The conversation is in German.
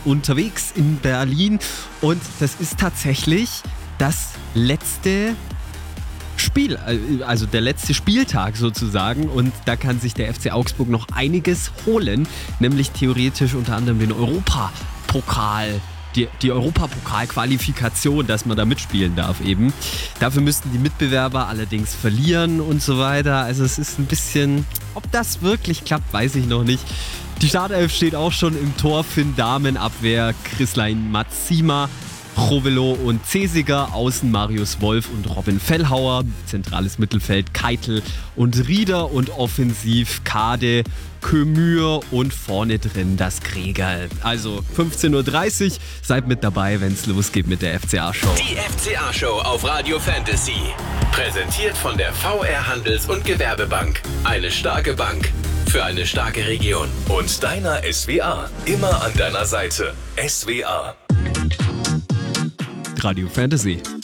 unterwegs in Berlin und das ist tatsächlich das letzte Spiel, also der letzte Spieltag sozusagen, und da kann sich der FC Augsburg noch einiges holen, nämlich theoretisch unter anderem den Europapokal. Die Europapokal-Qualifikation, dass man da mitspielen darf eben. Dafür müssten die Mitbewerber allerdings verlieren und so weiter. Also es ist ein bisschen, ob das wirklich klappt, weiß ich noch nicht. Die Startelf steht auch schon im Tor. Finn Dahmen, Abwehr Chrislein Matzima, Chovelo und Cesiger, außen Marius Wolf und Robin Fellhauer, zentrales Mittelfeld Keitel und Rieder und offensiv Kade, Kömür und vorne drin das Gregerl. Also 15:30 Uhr, seid mit dabei, wenn es losgeht mit der FCA-Show. Die FCA-Show auf Radio Fantasy. Präsentiert von der VR Handels- und Gewerbebank. Eine starke Bank für eine starke Region. Und deiner SWA. Immer an deiner Seite. SWA. Radio Fantasy.